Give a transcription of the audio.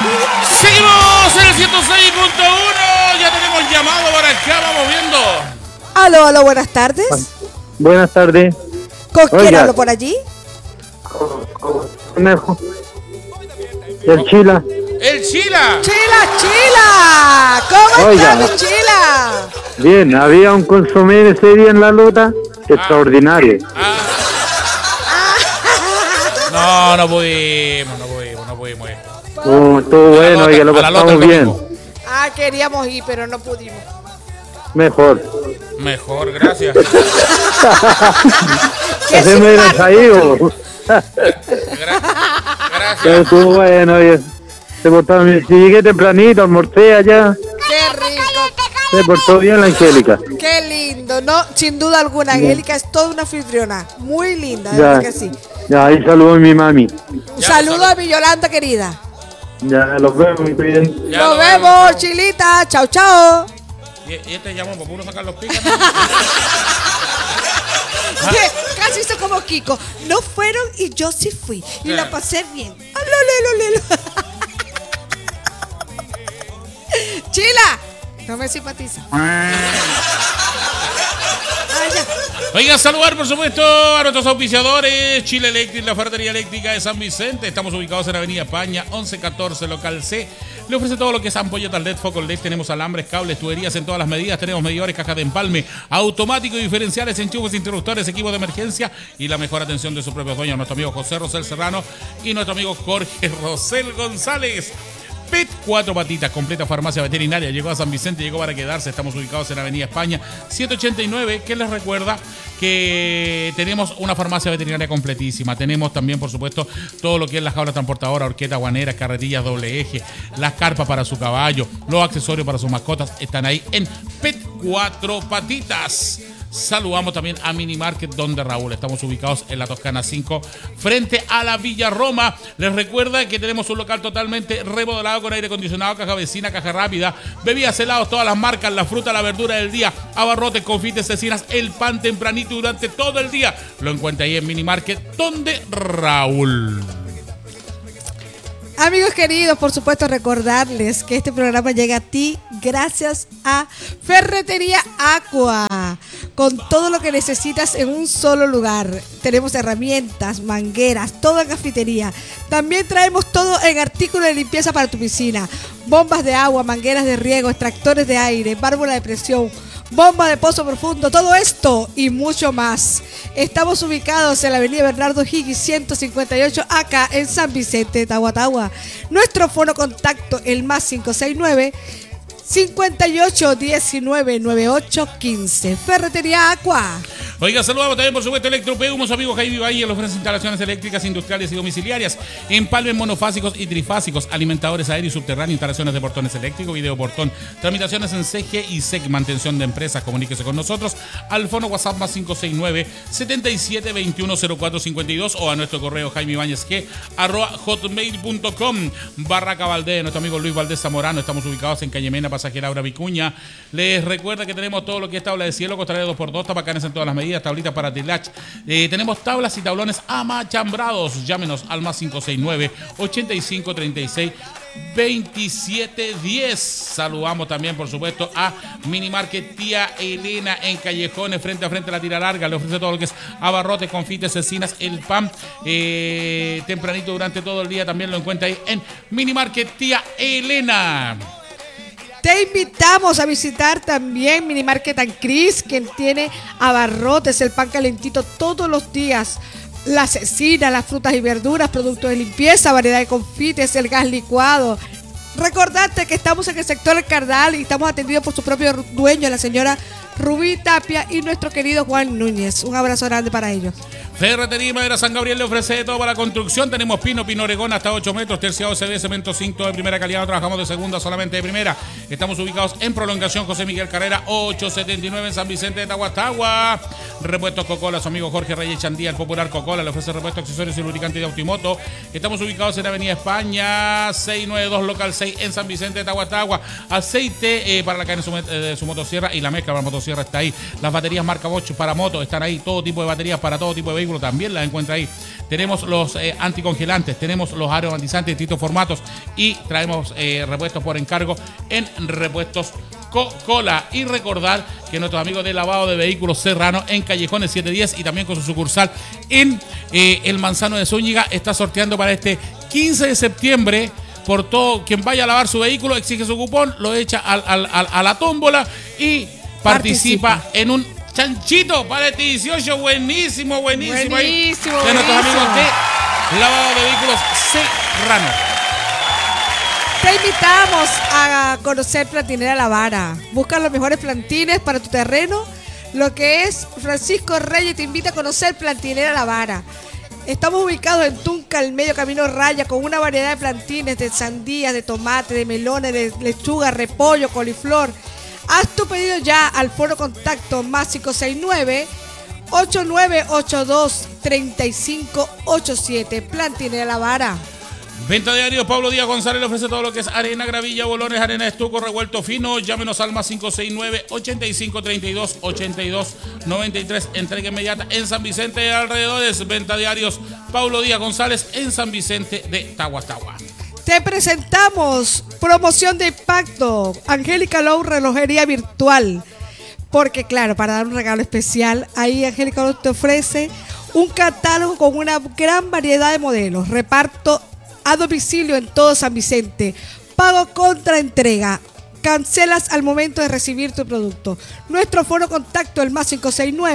Seguimos en el 106.1. Ya tenemos llamado por acá, vamos viendo. Aló, buenas tardes. Buenas tardes. ¿Con quién hablo por allí? Conejo. El Chila. ¡El Chila! ¡Chila! ¿Cómo Oiga. estás, mi Chila? Bien, había un consomé ese día en la lota extraordinario. No pudimos. Estuvo bueno, oiga, lo a la lota pasamos el bien. domingo. Queríamos ir, pero no pudimos. Mejor. Gracias. ¿Qué Se me era ahí, Gracias. estuvo bueno, oiga. Se portó bien. Si llegué tempranito, almorcé allá. ¡Qué rico! Se portó bien la Angélica. ¡Qué lindo! No, sin duda alguna, Angélica es toda una anfitriona. Muy linda, de Ya. verdad que sí. Ya, ahí saludo a mi mami. Un saludo a mi Yolanda querida. Ya, los vemos muy bien. Ya Nos vemos, Chilita. Chao. Y este llamó para puro sacar los picas. Casi hizo como Kiko. No fueron y yo sí fui. Y la pasé bien. Lelo. Chila, no me simpatiza. Oigan, saludar por supuesto a nuestros auspiciadores. Chile Electric, la ferretería eléctrica de San Vicente. Estamos ubicados en Avenida España 1114, local C. Le ofrece todo lo que es ampolletas LED, focos LED. Tenemos alambres, cables, tuberías en todas las medidas. Tenemos medidores, cajas de empalme, automáticos, diferenciales, enchufes, interruptores, equipos de emergencia y la mejor atención de sus propios dueños. Nuestro amigo José Rosel Serrano y nuestro amigo Jorge Rosel González. PET 4 patitas, completa farmacia veterinaria. Llegó a San Vicente, llegó para quedarse. Estamos ubicados en Avenida España 189, que les recuerda que tenemos una farmacia veterinaria completísima. Tenemos también, por supuesto, todo lo que es la jaula transportadora, horqueta, guaneras, carretillas doble eje, las carpas para su caballo, los accesorios para sus mascotas. Están ahí en PET 4 patitas. Saludamos también a Mini Market Donde Raúl. Estamos ubicados en la Toscana 5, frente a la Villa Roma. Les recuerda que tenemos un local totalmente remodelado con aire acondicionado, caja vecina, caja rápida, bebidas, helados, todas las marcas, la fruta, la verdura del día, abarrotes, confites, cecinas, el pan tempranito durante todo el día. Lo encuentra ahí en Mini Market Donde Raúl. Amigos queridos, por supuesto recordarles que este programa llega a ti gracias a Ferretería Aqua, con todo lo que necesitas en un solo lugar. Tenemos herramientas, mangueras, toda cafetería. También traemos todo en artículos de limpieza para tu piscina, bombas de agua, mangueras de riego, extractores de aire, válvula de presión, bomba de pozo profundo, todo esto y mucho más. Estamos ubicados en la avenida Bernardo Higgins 158, acá en San Vicente, Tahuatahua. Nuestro fono contacto, el más 569 58 19 98 15. Ferretería Aqua. Oiga, saludamos también por supuesto Electropeu, amigos Jaime Valle, le ofrece instalaciones eléctricas, industriales y domiciliarias, empalmes monofásicos y trifásicos, alimentadores aéreos y subterráneos, instalaciones de portones eléctricos, videoportón, tramitaciones en CG y SEC, mantención de empresas. Comuníquese con nosotros al fono WhatsApp más 569 77 21 04 52 o a nuestro correo jaimibáñez@hotmail.com. Barraca Valdés, nuestro amigo Luis Valdés Zamorano. Estamos ubicados en Calle Mena, Pasaje Laura Vicuña. Les recuerda que tenemos todo lo que es tabla de cielo, costalera 2x2, tabacanes en todas las medidas, tablitas para tilach. Tenemos tablas y tablones amachambrados. Llámenos al más 569 85 36 27 10. Saludamos también, por supuesto, a Mini Market Tía Elena en Callejones, frente a frente a la Tira Larga. Le ofrece todo lo que es abarrotes, confites, cecinas, el pan tempranito durante todo el día. También lo encuentra ahí en Mini Market Tía Elena. Te invitamos a visitar también Mini Market and Cris, quien tiene abarrotes, el pan calentito todos los días, la cecina, las frutas y verduras, productos de limpieza, variedad de confites, el gas licuado. Recordate que estamos en el sector El Cardal y estamos atendidos por su propio dueño, la señora Rubí Tapia y nuestro querido Juan Núñez. Un abrazo grande para ellos. Ferretería y Madera San Gabriel le ofrece de todo para la construcción. Tenemos pino oregón hasta 8 metros, terciado CD, cemento 5 de primera calidad. No trabajamos de segunda, solamente de primera. Estamos ubicados en Prolongación José Miguel Carrera 879 en San Vicente de Tahuatahua. Repuestos Cocola, su amigo Jorge Reyes Chandía, el popular Cocola, le ofrece repuestos, accesorios y lubricantes de Automoto. Estamos ubicados en Avenida España 692, local 6 en San Vicente de Tahuatahua. Aceite para la cadena de su motosierra y la mezcla para la motosierra está ahí. Las baterías marca Bosch para moto están ahí. Todo tipo de baterías para todo tipo de vehículos también las encuentra ahí. tenemos los anticongelantes, tenemos los aromatizantes de distintos formatos y traemos repuestos por encargo en Repuestos Coca-Cola. Y recordar que nuestros amigos de lavado de vehículos Serrano en Callejones 710 y también con su sucursal en el Manzano de Zúñiga está sorteando para este 15 de septiembre. Por todo quien vaya a lavar su vehículo, exige su cupón, lo echa a la tómbola y participa en un chanchito para este 18. Buenísimo. Buenísimo. Ahí, de nuestros amigos de lavado de vehículos Serrano. Te invitamos a conocer Plantinera La Vara. Busca los mejores plantines para tu terreno. Lo que es Francisco Reyes te invita a conocer Plantinera La Vara. Estamos ubicados en Tunca, el medio camino Raya, con una variedad de plantines, de sandías, de tomate, de melones, de lechuga, repollo, coliflor. Haz tu pedido ya al foro contacto más 569-8982-3587. Plantinera La Vara. Venta diario Pablo Díaz González le ofrece todo lo que es arena, gravilla, bolones, arena de estuco, revuelto fino. Llámenos al más 569-8532-8293. Entrega inmediata en San Vicente de alrededores. Venta diarios Pablo Díaz González en San Vicente de Tahuatahua. Te presentamos promoción de impacto. Angélica Low Relojería Virtual. Porque claro, para dar un regalo especial, ahí Angélica Low te ofrece un catálogo con una gran variedad de modelos. Reparto a domicilio en todo San Vicente. Pago contra entrega. Cancelas al momento de recibir tu producto. Nuestro foro contacto, el más 569